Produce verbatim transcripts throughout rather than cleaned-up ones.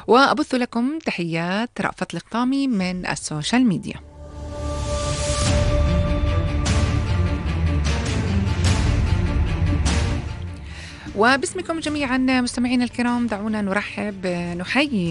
وأبث لكم تحيات رأفت القطامي من السوشيال ميديا. وباسمكم جميعا مستمعينا الكرام دعونا نرحب نحيي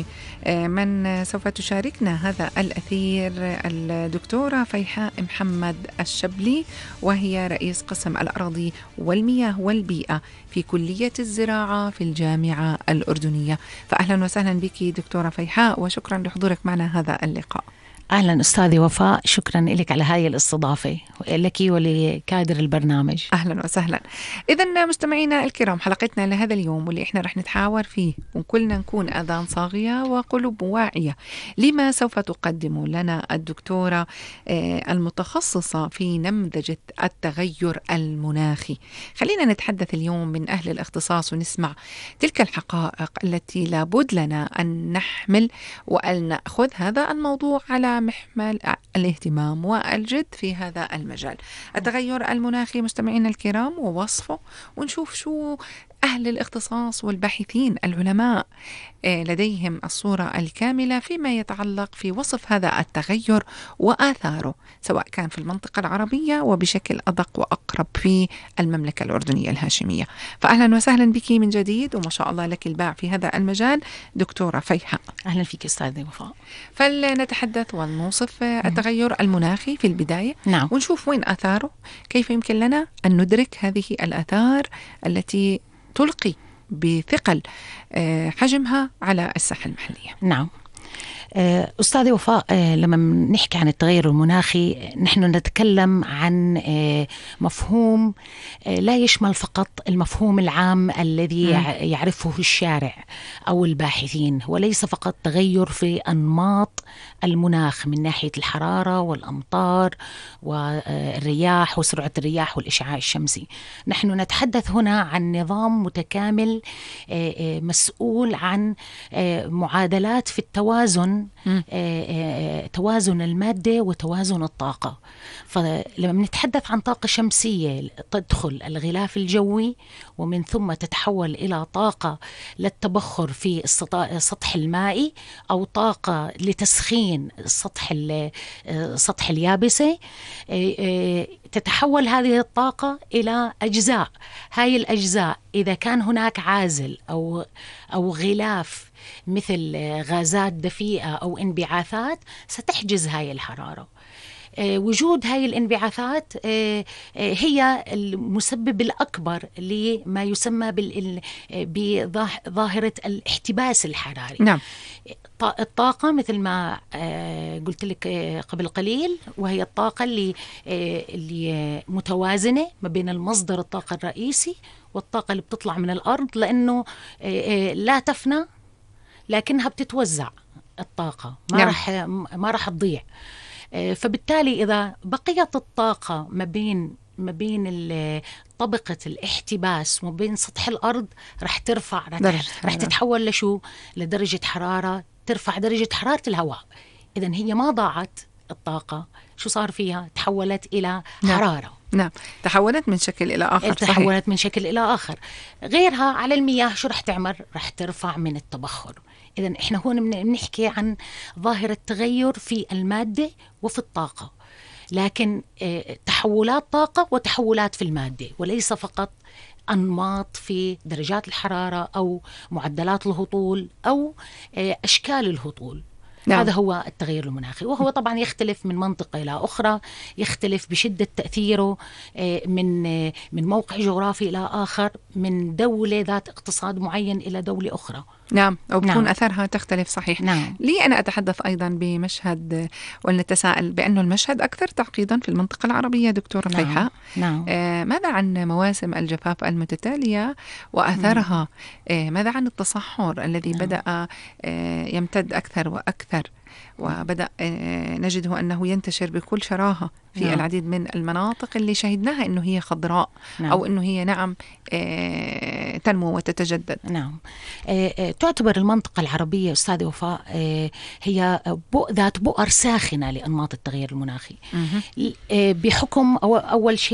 من سوف تشاركنا هذا الأثير الدكتورة فيحاء محمد الشبلي، وهي رئيس قسم الأراضي والمياه والبيئة في كلية الزراعة في الجامعة الأردنية. فأهلا وسهلا بك دكتورة فيحاء، وشكرا لحضورك معنا هذا اللقاء. أهلا أستاذي وفاء، شكرا لك على هاي الاستضافة لك ولكادر البرنامج. أهلا وسهلا. إذن مستمعينا الكرام، حلقتنا لهذا اليوم واللي إحنا رح نتحاور فيه وكلنا نكون أذان صاغية وقلوب واعية لما سوف تقدم لنا الدكتورة المتخصصة في نمذجة التغير المناخي. خلينا نتحدث اليوم من أهل الاختصاص ونسمع تلك الحقائق التي لابد لنا أن نحمل وأن نأخذ هذا الموضوع على محمل الاهتمام والجد في هذا المجال. التغير المناخي مستمعينا الكرام ووصفه، ونشوف شو أهل الاختصاص والباحثين العلماء لديهم الصورة الكاملة فيما يتعلق في وصف هذا التغير وآثاره، سواء كان في المنطقة العربية وبشكل أدق وأقرب في المملكة الأردنية الهاشمية. فأهلا وسهلا بك من جديد، وما شاء الله لك الباع في هذا المجال دكتورة فيحاء. أهلا فيك أستاذي وفاء. فلنتحدث ونوصف التغير المناخي في البداية. نعم. ونشوف وين آثاره، كيف يمكن لنا أن ندرك هذه الآثار التي تلقي بثقل حجمها على الساحة المحلية. نعم أستاذي وفاء، لما نحكي عن التغير المناخي نحن نتكلم عن مفهوم لا يشمل فقط المفهوم العام الذي يعرفه الشارع أو الباحثين، وليس فقط تغير في أنماط المناخ من ناحية الحرارة والأمطار والرياح وسرعة الرياح والإشعاع الشمسي. نحن نتحدث هنا عن نظام متكامل مسؤول عن معادلات في التوازن، توازن المادة وتوازن الطاقة. فلما نتحدث عن طاقة شمسية تدخل الغلاف الجوي ومن ثم تتحول إلى طاقة للتبخر في السطح المائي أو طاقة لتسخين السطح السطح اليابسة، تتحول هذه الطاقة إلى أجزاء. هاي الأجزاء إذا كان هناك عازل أو أو غلاف مثل غازات دفيئة أو انبعاثات ستحجز هاي الحرارة. وجود هاي الانبعاثات هي المسبب الأكبر لما يسمى بظاهرة الاحتباس الحراري. نعم. الطاقة مثل ما قلت لك قبل قليل، وهي الطاقة اللي اللي متوازنة ما بين المصدر الطاقة الرئيسي والطاقة اللي بتطلع من الأرض، لأنه لا تفنى لكنها بتتوزع الطاقة، ما نعم. راح ما راح تضيع. فبالتالي إذا بقيت الطاقة ما بين ما بين طبقة الاحتباس وما بين سطح الأرض راح ترفع، راح تتحول لشو؟ لدرجة حرارة، ترفع درجة حرارة الهواء. إذن هي ما ضاعت الطاقة، شو صار فيها؟ تحولت إلى حرارة. نعم. تحولت من شكل إلى آخر. تحولت صحيح. من شكل إلى آخر. غيرها على المياه شو رح تعمل؟ رح ترفع من التبخر. إذن إحنا هون بنحكي عن ظاهرة تغير في المادة وفي الطاقة، لكن تحولات طاقة وتحولات في المادة، وليس فقط أنماط في درجات الحرارة أو معدلات الهطول أو أشكال الهطول. نعم. هذا هو التغير المناخي، وهو طبعا يختلف من منطقة إلى أخرى، يختلف بشدة تأثيره من من موقع جغرافي إلى آخر، من دولة ذات اقتصاد معين إلى دولة أخرى. نعم. أو بتكون نعم. أثرها تختلف. صحيح. نعم. لي أنا أتحدث أيضا بمشهد ولنتساءل بأنه المشهد أكثر تعقيدا في المنطقة العربية دكتورة نعم. فيحاء. نعم. آه ماذا عن مواسم الجفاف المتتالية وأثرها؟ آه ماذا عن التصحر الذي نعم. بدأ آه يمتد أكثر وأكثر، وبدأ نجده أنه ينتشر بكل شراهة في نعم. العديد من المناطق اللي شهدناها أنه هي خضراء نعم. أو أنه هي نعم تنمو وتتجدد. نعم. تعتبر المنطقة العربية أستاذ وفاء هي ذات بؤر ساخنة لأنماط التغير المناخي، بحكم أول شيء